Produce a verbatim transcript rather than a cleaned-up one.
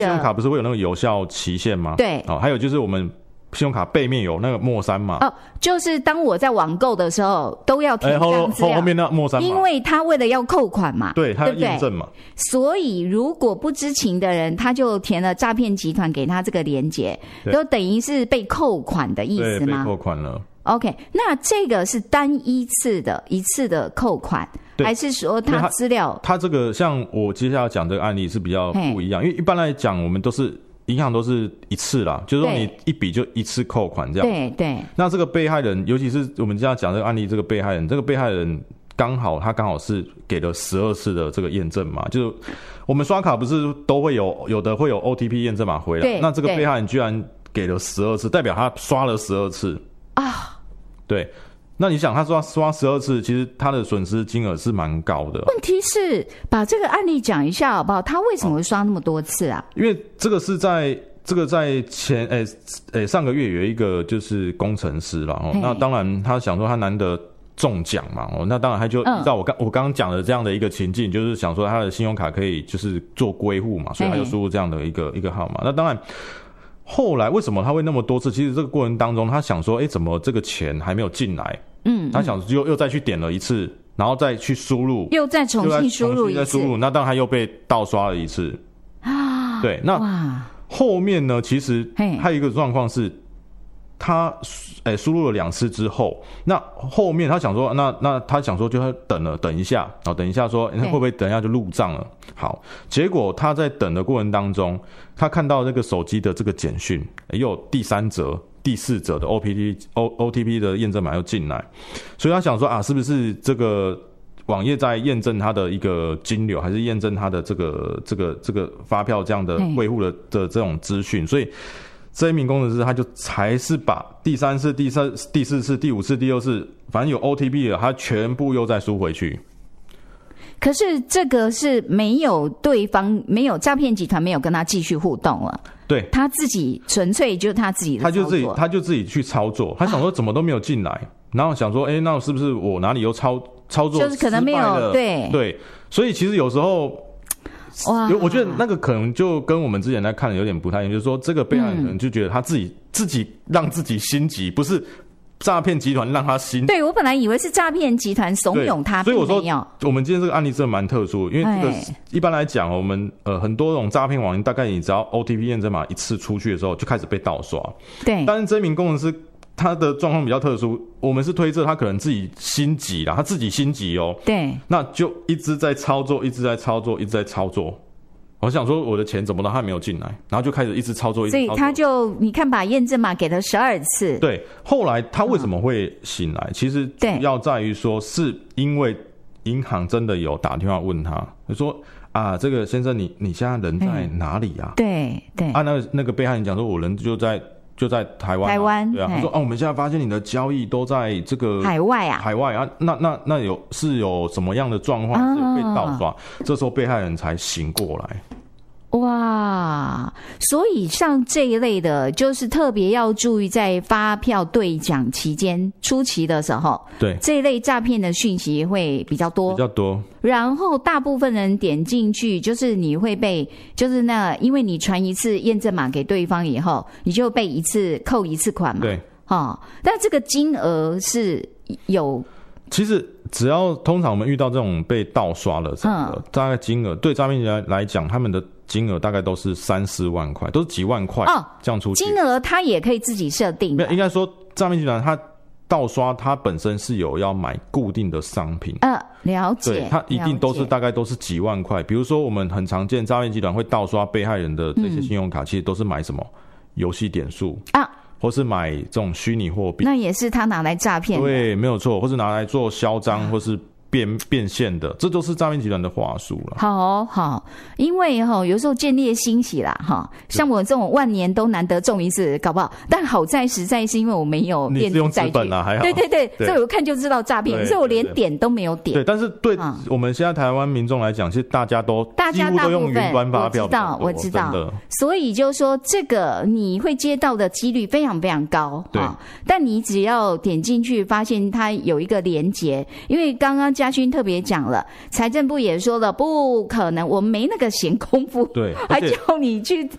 信用卡不是会有那个有效期限吗？ 对， 哦，还有就是我们信用卡背面有那个末三码。 哦，就是当我在网购的时候都要填这样资料、 欸、后, 后面那末三码， 因为他为了要扣款嘛， 对，他要验证嘛， 所以如果不知情的人，他就填了诈骗集团给他这个连结，就等于是被扣款的意思吗？ 对，被扣款了。 OK， 那这个是单一次的一次的扣款，还是说他资料？ 他这个像我接下来讲这个案例是比较不一样，因为一般来讲我们都是银行都是一次啦，就是说你一笔就一次扣款这样。 对对。 那这个被害人，尤其是我们这样讲这个案例，这个被害人，这个被害人刚好他刚好是给了十二次的这个验证码，就是我们刷卡不是都会有有的会有 O T P 验证码回来，那这个被害人居然给了十二次，代表他刷了十二次啊。对，那你想他刷刷十二次，其实他的损失金额是蛮高的。 问题是，把这个案例讲一下好不好？他为什么会刷那么多次啊？ 因为这个是在这个在前诶诶、欸欸、上个月有一个就是工程师啦，哦，那当然他想说他难得中奖嘛，哦，那当然他就依照我刚、嗯、我刚刚讲的这样的一个情境，就是想说他的信用卡可以就是做归户嘛，所以他就输入这样的一个一个号码。那当然。后来为什么他会那么多次？其实这个过程当中，他想说，哎，怎么这个钱还没有进来？嗯，他想又又再去点了一次，然后再去输入， 又再重新输入一次， 再输入，那当然他又被盗刷了一次啊。对，那后面呢？其实还有一个状况是，他诶输入了两次之后，那后面他想说，那那他想说就他等了等一下，然后等一下说，欸、会不会等一下就入账了？好，结果他在等的过程当中，他看到这个手机的这个简讯，欸、又有第三则、第四则的 O P T O O T P 的验证码又进来，所以他想说啊，是不是这个网页在验证他的一个金流，还是验证他的这个这个这个发票这样的汇户的的这种资讯？所以这一名工程师他就还是把第三次、第三、第四次、第五次、第六次，反正有 O T P 的，他全部又再输回去。 可是这个是没有对方没有诈骗集团没有跟他继续互动了， 对， 他自己纯粹就是他自己的操作， 他就自己他就自己去操作，他想说怎么都没有进来，啊、然后想说，哎、欸，那是不是我哪里又操操作就是可能没有对对，所以其实有时候。哇，我觉得那个可能就跟我们之前在看的有点不太一样，就是说这个被害人可能就觉得他自己、嗯、自己让自己心急，不是诈骗集团让他心急。对， 我本来以为是诈骗集团怂恿他， 所以我说我们今天这个案例真的蛮特殊，因为这个一般来讲，我们呃很多种诈骗网页，大概你只要 O T P 验证码一次出去的时候，就开始被盗刷。 对， 但是这名工程师。他的状况比较特殊，我们是推测他可能自己心急啦，他自己心急哦。 对， 那就一直在操作，一直在操作，一直在操作。我想说，我的钱怎么都还没有进来，然后就开始一直操作，一直操作。 所以他就你看，把验证码给了十二次。 对，后来他为什么会醒来？嗯、其实主要在于说，是因为银行真的有打电话问他，就说啊，这个先生你，你你现在人在哪里啊？ 对对。 啊，那那个被害人讲说，我人就在。就在台湾、啊， 台湾对啊，他说哦、啊，我们现在发现你的交易都在这个海外啊， 海外啊，那那那有是有什么样的状况是有被盗刷？啊、这时候被害人才醒过来。 哇，所以像这一类的，就是特别要注意，在发票兑奖期间初期的时候， 对这一类诈骗的讯息会比较多， 比较多。 然后大部分人点进去，就是你会被，就是那，因为你传一次验证码给对方以后，你就被一次扣一次款嘛， 对， 哦，但这个金额是有。 其实只要通常我们遇到这种被盗刷的这个、嗯、大概金额，对诈骗集团来讲，他们的金额大概都是三四万块，都是几万块哦，这样出去。 金额他也可以自己设定的， 应该说诈骗集团他盗刷，它本身是有要买固定的商品。 呃，了解。 对，它一定都是大概都是几万块。比如说我们很常见诈骗集团会盗刷被害人的这些信用卡，嗯、其实都是买什么游戏点数啊。或是买这种虚拟货币， 那也是他拿来诈骗的。 对，没有错，或是拿来做销赃，或是变变现的，这都是诈骗集团的话术了。 好好，因为哈、哦、有时候见猎欣喜啦哈，像我这种万年都难得中一次，搞不好。但好在实在是因为我没有电子债券， 你是用纸本啊，还好。 对对 对, 对，所以我看就知道诈骗，所以我连点都没有点。 对，但是对、嗯、我们现在台湾民众来讲，其实大家都大家大部分几乎都用云端发票， 我知道，我知道。所以就是说，这个你会接到的几率非常非常高。 对、 哦，但你只要点进去，发现它有一个连结，因为刚刚嘉勋特别讲。了，财政部也说了，不可能，我们没那个闲工夫， 对， 还叫你去